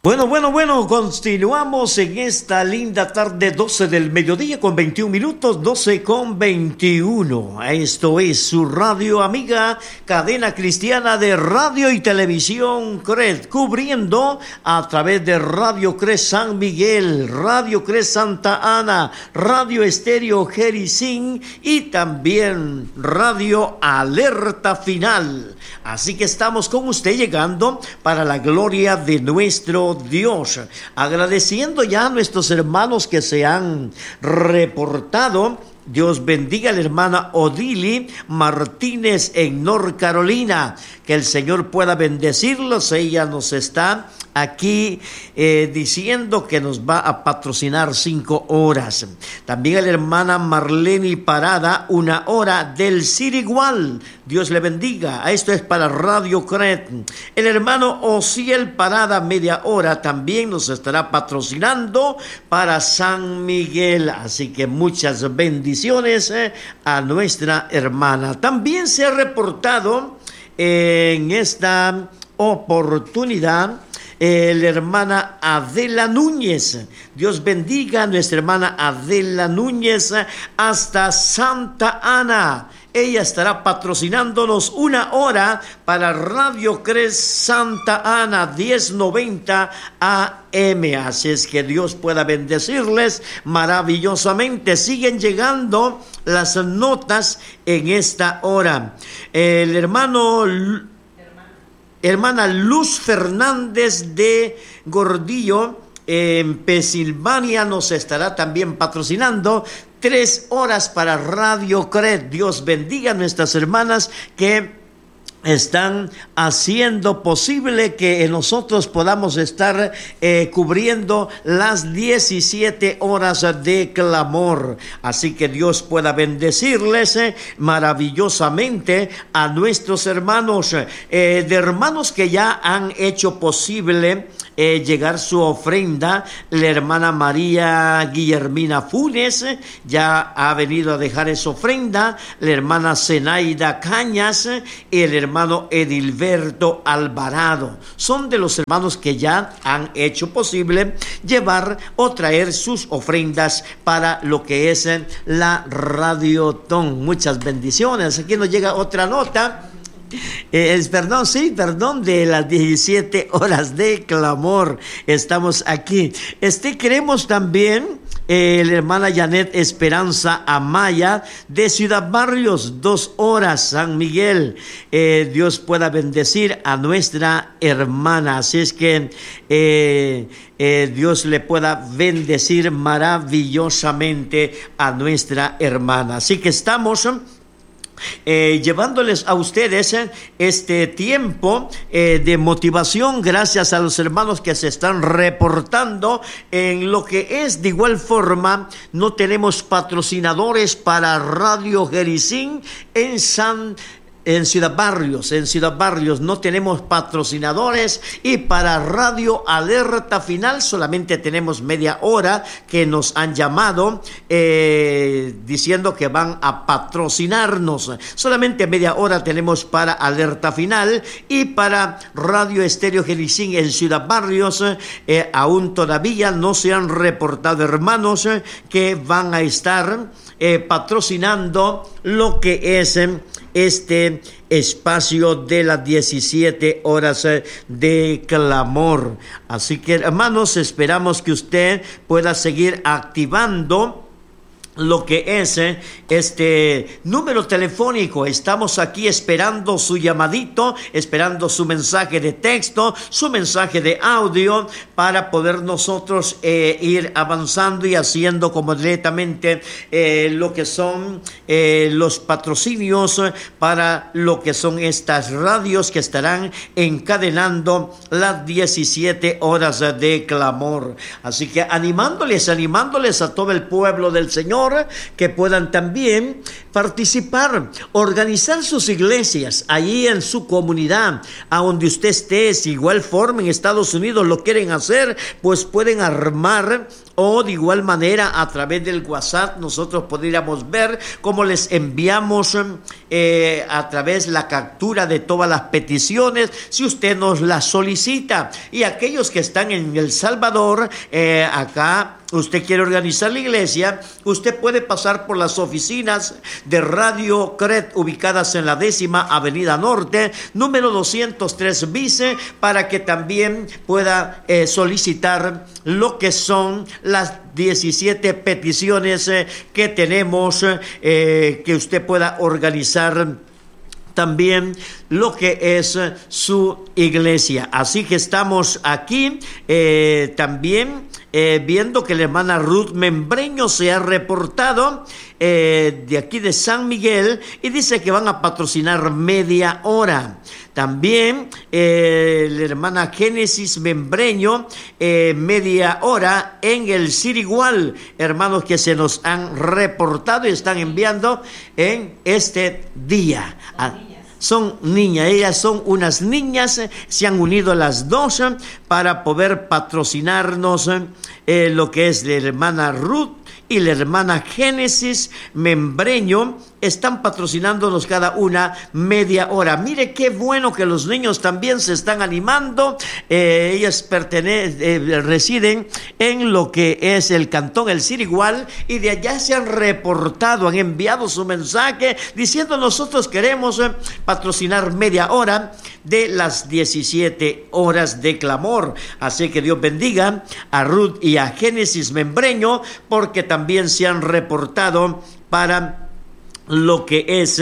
Bueno, continuamos en esta linda tarde, 12 del mediodía con 21 minutos, 12 con 21. Esto es su radio amiga, cadena cristiana de radio y televisión CRED, cubriendo a través de Radio CRED San Miguel, Radio CRED Santa Ana, Radio Estéreo Jericín y también Radio Alerta Final. Así que estamos con usted llegando para la gloria de nuestro Dios, agradeciendo ya a nuestros hermanos que se han reportado. Dios bendiga a la hermana Odili Martínez en North Carolina, que el Señor pueda bendecirlos. Ella nos está aquí diciendo que nos va a patrocinar 5 horas. También a la hermana Marlene Parada, 1 hora del Sirigual. Dios le bendiga. Esto es para Radio CRED. El hermano Osiel Parada, 1/2 hora, también nos estará patrocinando para San Miguel. Así que muchas bendiciones a nuestra hermana. También se ha reportado en esta oportunidad la hermana Adela Núñez. Dios bendiga a nuestra hermana Adela Núñez hasta Santa Ana. Ella estará patrocinándonos 1 hora para Radio CRED Santa Ana 1090 AM. Así es que Dios pueda bendecirles maravillosamente. Siguen llegando las notas en esta hora. El hermana Luz Fernández de Gordillo en Pensilvania nos estará también patrocinando 3 horas para Radio CRED. Dios bendiga a nuestras hermanas que están haciendo posible que nosotros podamos estar cubriendo las 17 horas de clamor. Así que Dios pueda bendecirles maravillosamente a nuestros hermanos, de hermanos que ya han hecho posible llegar su ofrenda. La hermana María Guillermina Funes ya ha venido a dejar esa ofrenda. La hermana Zenaida Cañas y el hermano Edilberto Alvarado son de los hermanos que ya han hecho posible llevar o traer sus ofrendas para lo que es la Radiotón. Muchas bendiciones. Aquí nos llega otra nota. Perdón, de las 17 horas de clamor. Estamos aquí. Queremos también la hermana Janet Esperanza Amaya de Ciudad Barrios, 2 horas, San Miguel. Dios pueda bendecir a nuestra hermana. Así es que Dios le pueda bendecir maravillosamente a nuestra hermana. Así que estamos llevándoles a ustedes este tiempo de motivación, gracias a los hermanos que se están reportando en lo que es. De igual forma, no tenemos patrocinadores para Radio Jericín en Ciudad Barrios no tenemos patrocinadores, y para Radio Alerta Final solamente tenemos 1/2 hora que nos han llamado diciendo que van a patrocinarnos. Solamente 1/2 hora tenemos para Alerta Final, y para Radio Estéreo Jericín en Ciudad Barrios aún todavía no se han reportado hermanos que van a estar patrocinando lo que es este espacio de las 17 horas de clamor. Así que, hermanos, esperamos que usted pueda seguir activando lo que es este número telefónico. Estamos aquí esperando su llamadito, esperando su mensaje de texto, su mensaje de audio, para poder nosotros ir avanzando y haciendo completamente lo que son los patrocinios para lo que son estas radios que estarán encadenando las 17 horas de clamor. Así que animándoles a todo el pueblo del Señor que puedan también participar, organizar sus iglesias allí en su comunidad, a donde usted esté. Si igual forma en Estados Unidos lo quieren hacer, pues pueden armar o de igual manera a través del WhatsApp nosotros podríamos ver cómo les enviamos a través la captura de todas las peticiones si usted nos las solicita. Y aquellos que están en El Salvador, acá usted quiere organizar la iglesia, usted puede pasar por las oficinas de Radio CRET ubicadas en la 10ª Avenida Norte, número 203 Vice, para que también pueda solicitar lo que son las 17 peticiones que tenemos, que usted pueda organizar también lo que es su iglesia. Así que estamos aquí también viendo que la hermana Ruth Membreño se ha reportado de aquí de San Miguel y dice que van a patrocinar media hora. También la hermana Génesis Membreño, media hora en el Sirigual, hermanos que se nos han reportado y están enviando en este día. Son niñas, ellas son unas niñas, se han unido las dos para poder patrocinarnos lo que es la hermana Ruth y la hermana Génesis Membreño. Están patrocinándonos cada una media hora. Mire qué bueno que los niños también se están animando. Ellas residen en lo que es el cantón El Sirigual y de allá se han reportado, han enviado su mensaje diciendo: nosotros queremos patrocinar media hora de las 17 horas de clamor. Así que Dios bendiga a Ruth y a Génesis Membreño, porque también se han reportado para lo que es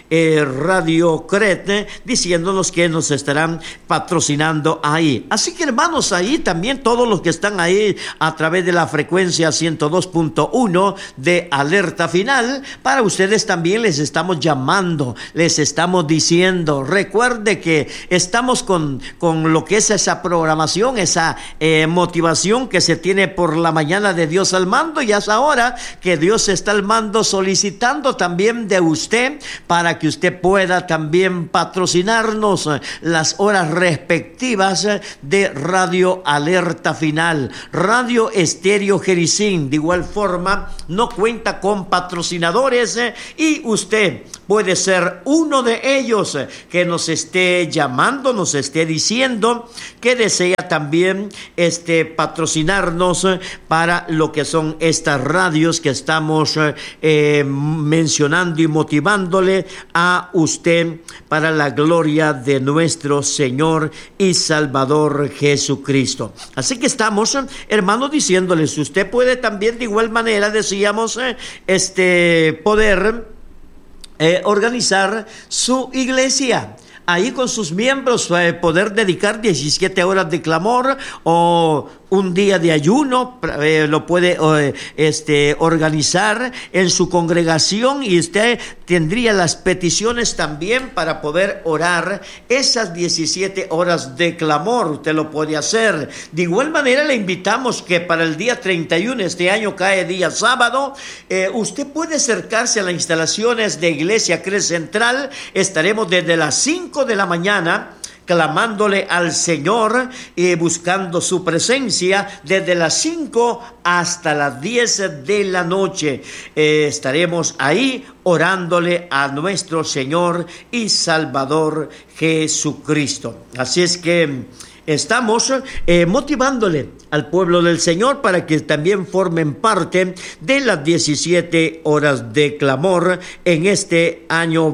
Radio CRET, diciéndonos que nos estarán patrocinando ahí. Así que hermanos, ahí también todos los que están ahí a través de la frecuencia 102.1 de Alerta Final, para ustedes también les estamos llamando, les estamos diciendo, recuerde que estamos con lo que es esa programación, esa motivación que se tiene por la mañana de Dios al mando, y es ahora que Dios está al mando solicitando también de usted para que usted pueda también patrocinarnos las horas respectivas de Radio Alerta Final. Radio Estéreo Jericín de igual forma no cuenta con patrocinadores y usted puede ser uno de ellos que nos esté llamando, nos esté diciendo que desea también patrocinarnos para lo que son estas radios que estamos mencionando y motivándole a usted para la gloria de nuestro Señor y Salvador Jesucristo. Así que estamos, hermanos, diciéndoles, usted puede también de igual manera, decíamos, poder organizar su iglesia. Ahí con sus miembros poder dedicar 17 horas de clamor o un día de ayuno, lo puede organizar en su congregación, y usted tendría las peticiones también para poder orar esas 17 horas de clamor. Usted lo puede hacer. De igual manera le invitamos que para el día 31, este año cae día sábado, usted puede acercarse a las instalaciones de Iglesia CRET Central. Estaremos desde las 5 de la mañana clamándole al Señor y buscando su presencia desde las 5 hasta las 10 de la noche. Estaremos ahí orándole a nuestro Señor y Salvador Jesucristo. Así es que estamos motivándole al pueblo del Señor para que también formen parte de las 17 horas de clamor en este año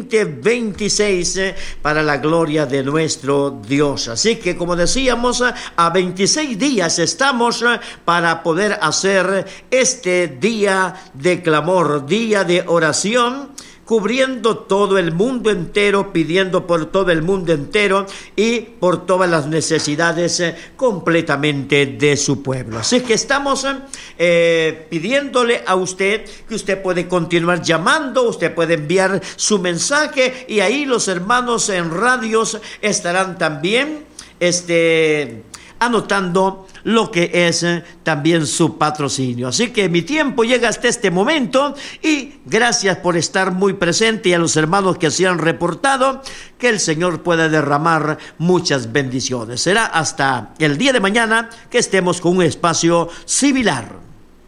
2026 para la gloria de nuestro Dios. Así que, como decíamos, a 26 días estamos para poder hacer este día de clamor, día de oración, cubriendo todo el mundo entero, pidiendo por todo el mundo entero y por todas las necesidades completamente de su pueblo. Así que estamos pidiéndole a usted que usted puede continuar llamando, usted puede enviar su mensaje, y ahí los hermanos en radios estarán también anotando lo que es también su patrocinio. Así que mi tiempo llega hasta este momento y gracias por estar muy presente y a los hermanos que se han reportado, que el Señor pueda derramar muchas bendiciones. Será hasta el día de mañana que estemos con un espacio similar.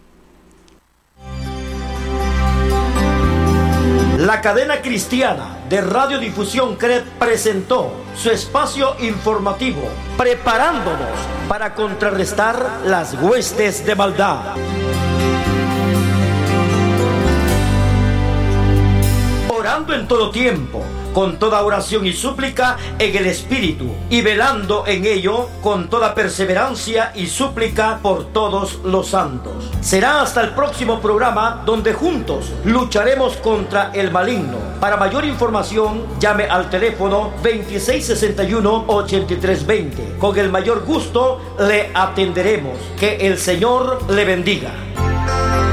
La cadena cristiana de radiodifusión CRED presentó su espacio informativo, preparándonos para contrarrestar las huestes de maldad. Orando en todo tiempo, con toda oración y súplica en el Espíritu, y velando en ello con toda perseverancia y súplica por todos los santos. Será hasta el próximo programa donde juntos lucharemos contra el maligno. Para mayor información, llame al teléfono 2661-8320. Con el mayor gusto le atenderemos. Que el Señor le bendiga.